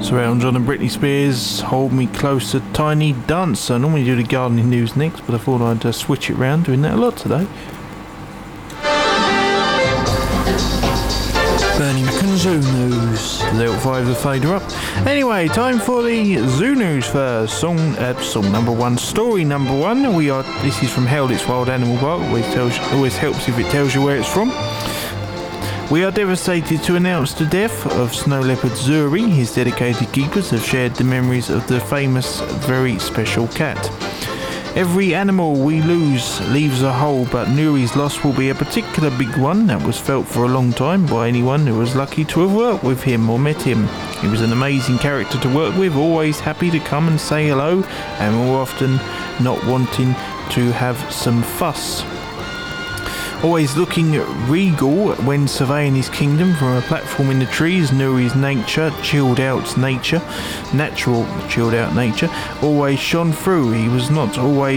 So Elton John and Britney Spears, Hold Me Closer, Tiny Dancer. I normally do the gardening news next, but I thought I'd switch it round, doing that a lot today. Bernie Mac and Zoo News. Level 5 the fader up. Anyway, time for the Zoo News first. Song number 1, story number 1. This is from Howlett's Wild Animal Park. Always helps if it tells you where it's from. We are devastated to announce the death of snow leopard Zuri. His dedicated keepers have shared the memories of the famous, very special cat. Every animal we lose leaves a hole, but Nuri's loss will be a particular big one that was felt for a long time by anyone who was lucky to have worked with him or met him. He was an amazing character to work with, always happy to come and say hello, and more often not wanting to have some fuss. Always looking regal when surveying his kingdom from a platform in the trees, Nuri's natural chilled out nature always shone through. He was not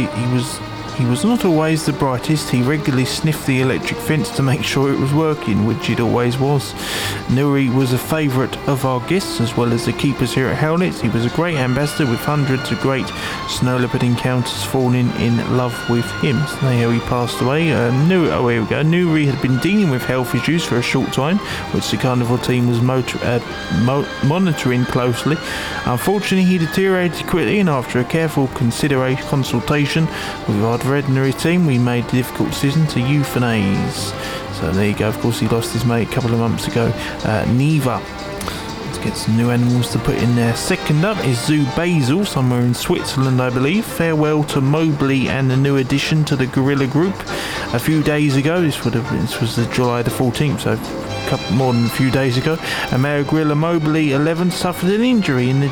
always the brightest. He regularly sniffed the electric fence to make sure it was working, which it always was. Nuri was a favourite of our guests as well as the keepers here at Howlett's. He was a great ambassador with hundreds of great snow leopard encounters falling in love with him. So there he passed away. Nuri had been dealing with health issues for a short time, which the carnival team was monitoring closely. Unfortunately, he deteriorated quickly, and after a careful consultation with our veterinary team, we made the difficult decision to euthanize. So there you go. Of course, he lost his mate a couple of months ago, Neva. Let's get some new animals to put in there. Second up is Zoo Basel, somewhere in Switzerland, I believe. Farewell to Mowgli and the new addition to the gorilla group. A few days ago, this was July the 14th, so more than a few days ago, a male gorilla Mowgli 11 suffered an injury in the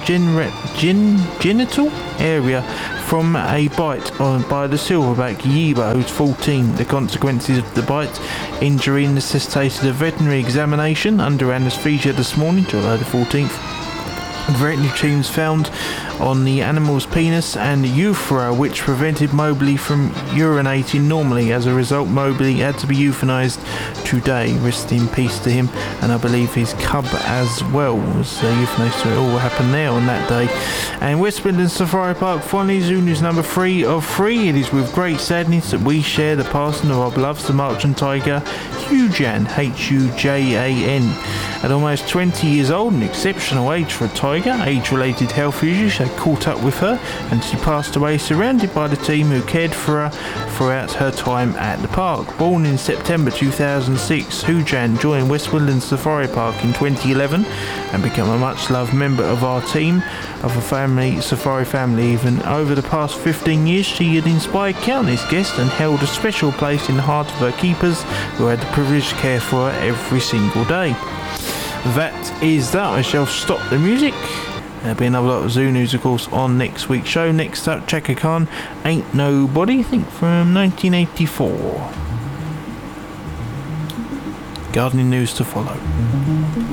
genital area from a bite by the silverback Yiba, who's 14. The consequences of the bite injury necessitated a veterinary examination under anaesthesia this morning, July the 14th. The veterinary teams found on the animal's penis and urethra, which prevented Mowgli from urinating normally. As a result, Mowgli had to be euthanized today. Rest in peace to him, and I believe his cub as well was euthanized. So it all happened there on that day. And West Midlands Safari Park, finally, Zoo News number 3 of 3. It is with great sadness that we share the passing of our beloved Sumatran tiger, Hujan, Hujan. At almost 20 years old, an exceptional age for a tiger, age-related health issues had caught up with her, and she passed away surrounded by the team who cared for her throughout her time at the park. Born in September 2006, Hujan joined West Midlands Safari Park in 2011 and became a much-loved member of our team, of a safari family. Even over the past 15 years, she had inspired countless guests and held a special place in the heart of her keepers, who had the privilege to care for her every single day. That is that. I shall stop the music. There'll be another lot of Zoo News, of course, on next week's show. Next up, Chaka Khan, Ain't Nobody, I think from 1984. Gardening news to follow.